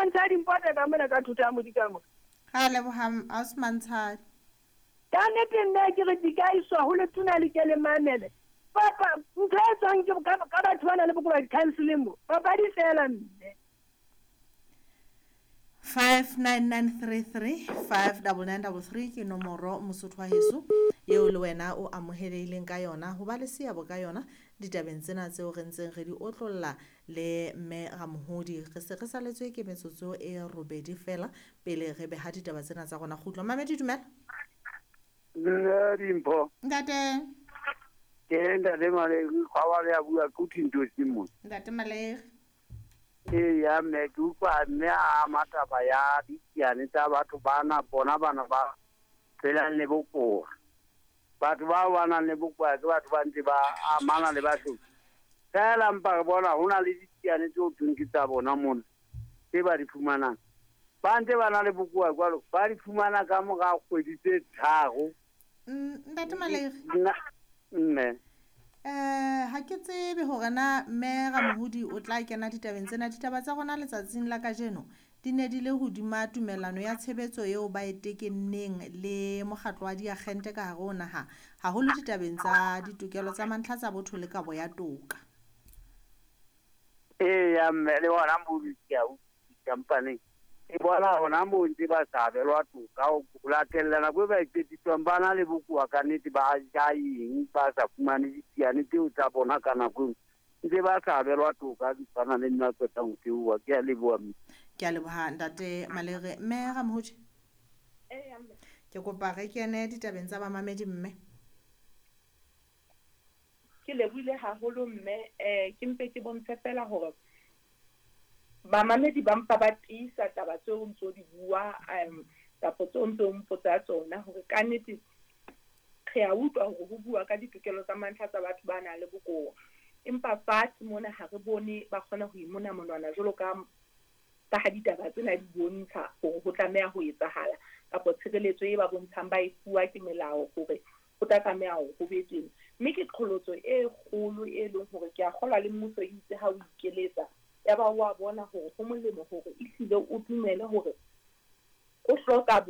ntsha dimpota ka mona ka thuta mo di ka mo ga leboga Osmantshadi ka nnete nna ke re di ka iswa ho le tuna le ke le mamele papa ntho e tswang ke ka batho ba na le bokoa di-counseling mo papadi fela mme 59933 59933 ke nomoro mosotho wa heso yeo le wena o amoheleileng ka yona ho ba le seabo ka yona ditabeng tsena tseo re ntseng re di otlolla le mme Ramohodi re se re saletswe ke metsotso e robedi fela pele re beha ditaba tsena tsa rona kgutlo mamedi dumela Dimpho ntate ke nda le male ga wa ya bua ku thinto simo ntate Malegi ya me ku kwa me a mataba ya dikiane tsa batho bana bona ba phela le boko batho ba bana le boko ke batho ba ntse ba amana le batho fela mpa bona hona le dikiane tso tunki tsa bona mona ke ba di fumana ba ntse bana le boko kwalo ba di fumana ka mo ga kgwedi tse tharo ntate Malegi mme ha ke tsebe hore na mme Ramohodi o tla kena ditabeng tsena ditaba tsa rona letsatsing la kajeno di ne di le hodima tumellano ya tshebetso eo ba e tekenneng le mokgatlo wa diagente ka hare ho naha haholo ditabeng tsa ditokelo tsa mantlha tsa botho le kabo ya toka ya mme le bona mbudi ya u company e bona hona mo ntse ba sabelwa toka o latellana go ba ipetitswang bana le bokua ka nnete ba jaing ba sa fumane dikiane teo tsa bona ka nako ntse ba sabelwa toka di tsana le nna tsota go teua ke a leboa mme ke a leboha ntate Malegi mme Ramohodi ke kopa re kene ditabeng tsa bamamedi mme ke lebohile haholo mme ke mpe ke bontshe fela hore bamamedi ba mpa ba tiisa taba tseo ntso di bua kapo tseo ntso mpotsa tsona hore ka nnete re a utlwa hore ho bua ka ditokelo tsa mantlha tsa batho ba nang le bokoa empa fatshe mona ha re bone ba kgona ho imona monwana jwalo ka ha ditaba tsena di bontsha hore ho tlameha ho etsahala kapo tshireletso e ba bontshang ba e fuwa ke melao hore ho tla tlameha ho be teng mme ke qholotso e kgolo e leng hore ke a kgolwa le mmuso itse ha o ikeletsa ya ba wa bona hore ho molemo hore ehlile o dumele hore o hloka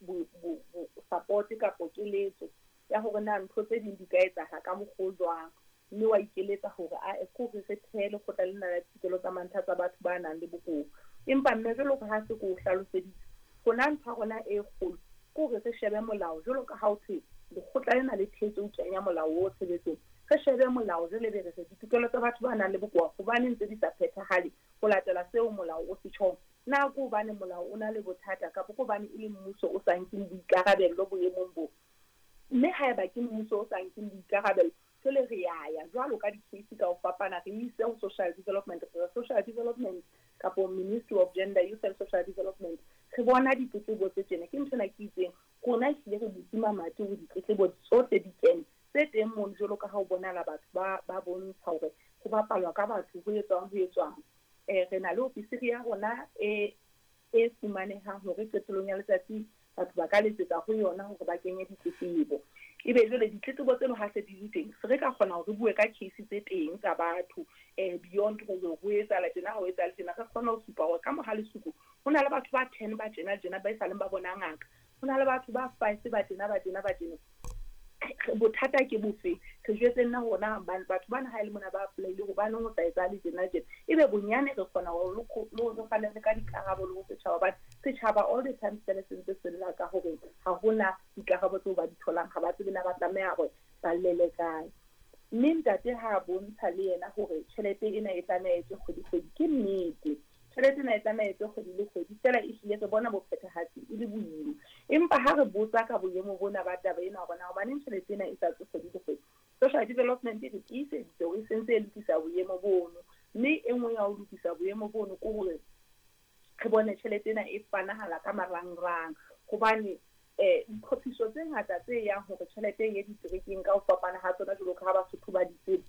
support kapo keletso ya hore na ntho tse ding di ka etsahala ka mokgwa jwang mme wa ikeletsa hore a ko re thele go tla lena la ditokelo tsa mantlha tsa batho ba nang le bokoa empa mme jwalo ka ha se ko hlaloseditse go na ntho rona e kgolo ko re se shebe molao jwalo ka ha o tse lekgotla lena le thetse o kenya molao o tshebetsong re shebe molao jwale be re se ditokelo tsa batho ba nang le bokoa hobane ntse di sa phethahale go latela seo molao o se tjhong na ko bane molao o na le bothata kapo ko bane e le mmuso o sa nkeng boikarabello boemong bo mme haeba ke mmuso o sa nkeng boikarabello jwale re ya jwalo ka di-case ka ho fapana re ise ho social development kapo Ministry of Gender, Youth and Social Development re bona ditletlebo tse tjena ke nthona ke itseng rona ehlile re butima mate ho ditletlebo tsohle di kene tse teng mo jwalo ka ha o bonala batho ba bontsha hore go bapalwa ka batho ho etswang re na le ofisiri ya rona e fumanehang hore qetellong ya letsatsi batho ba ka letsetsa ho yona hore ba kenye ditletlebo ebe jwale ditletlebo tseno ha se di le teng se re ka kgona hore re bue ka case tse teng tsa batho beyond go etsahala tjena ha o etsahala tjena re kgona ho supa hore ka moha lesuku ho na le batho ba 10 ba tjena ba sa leng ba bona ngaka ho na le batho ba 5 ba tjena bothata ke bofe re jwetse nna hona batho bana ha ile mona ba apply le hobane ho sa etsale tjena ebe bonyane re kgona ho lo fana ka dikarabo le ho setjhaba all the time se sella ka hore ha hona dikarabo tseo ba di tholang ha ba tsebe na ba tlameha hore ba lele kae mme ntate ha bontsha le yena hore tjhelete ena e tlametse kgwedi ke nnete tjhelete ena e tlametse kgwedi le kgwedi fela ehlile re bona bophethahatsi e le boima empa ha re botsa ka boemo bona ba taba ena bona hobane tjhelete ena e sa tswe kgwedi le kgwedi social development re tiiseditse o sentse e lokisa boemo bono mme e nngwe ya ho lokisa boemo bono ke hore re bone tjhelete ena e fanahala ka marangrang hobane ditlhophiso tse ngata tse yang hore tjhelete e diterekeng ka ho fapana ha tsona jwalo ka ha Basotho ba ditsebe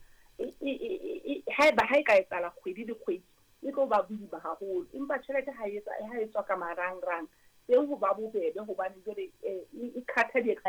ha e ka etsahala kgwedi le kgwedi e tlo ba boima haholo empa tjhelete ha e etswa ka marangrang teng ho ba bobebe hobane jwale e khatha